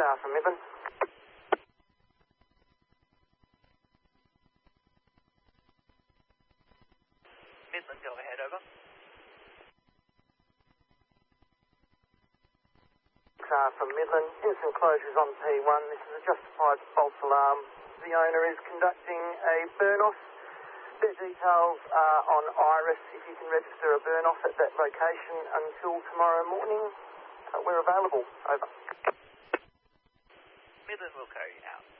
from Midland. Midland, go ahead, over. From Midland, instant closures on P1. This is a justified false alarm. The owner is conducting a burn-off. Their details are on Iris. If you can register a burn-off at that location until tomorrow morning, we're available. Over. Midland will carry you out.